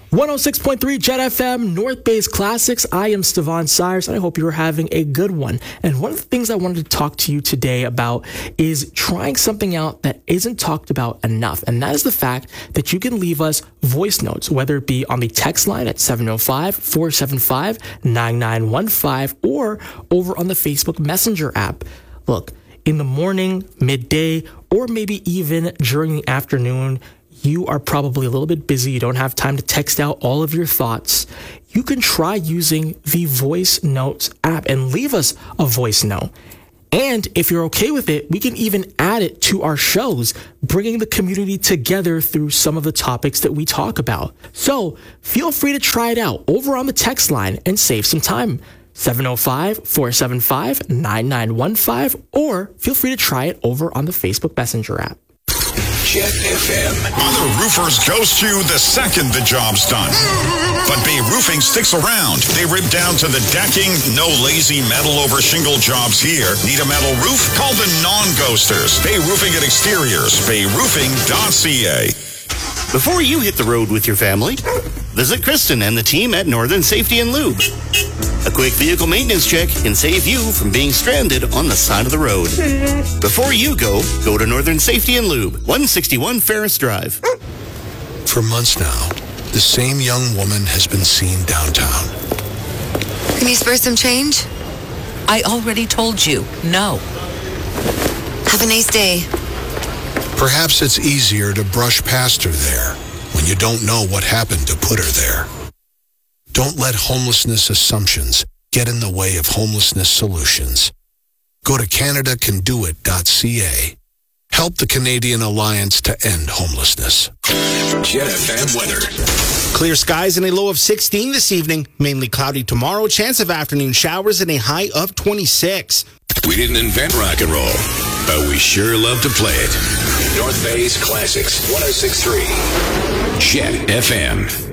106.3 Jet FM, North Bay's Classics. I am Stevan Sires, and I hope you're having a good one. And one of the things I wanted to talk to you today about is trying something out that isn't talked about enough. And that is the fact that you can leave us voice notes, whether it be on the text line at 705-475-9915 or over on the Facebook Messenger app. Look, in the morning, midday, or maybe even during the afternoon, you are probably a little bit busy. You don't have time to text out all of your thoughts. You can try using the Voice Notes app and leave us a voice note. And if you're okay with it, we can even add it to our shows, bringing the community together through some of the topics that we talk about. So feel free to try it out over on the text line and save some time. 705-475-9915, or feel free to try it over on the Facebook Messenger app. Jet FM. Other roofers ghost you the second the job's done. But Bay Roofing sticks around. They rip down to the decking. No lazy metal over shingle jobs here. Need a metal roof? Call the non-ghosters. Bay Roofing and Exteriors. BayRoofing.ca. Before you hit the road with your family, visit Kristen and the team at Northern Safety and Lube. A quick vehicle maintenance check can save you from being stranded on the side of the road. Before you go to Northern Safety and Lube, 161 Ferris Drive. For months now, the same young woman has been seen downtown. Can you spare some change? I already told you, no. Have a nice day. Perhaps it's easier to brush past her there when you don't know what happened to put her there. Don't let homelessness assumptions get in the way of homelessness solutions. Go to CanadaCanDoIt.ca. Help the Canadian Alliance to end homelessness. Jet FM weather. Clear skies and a low of 16 this evening. Mainly cloudy tomorrow. Chance of afternoon showers and a high of 26. We didn't invent rock and roll, but we sure love to play it. North Bay's Classics, 106.3 Jet FM.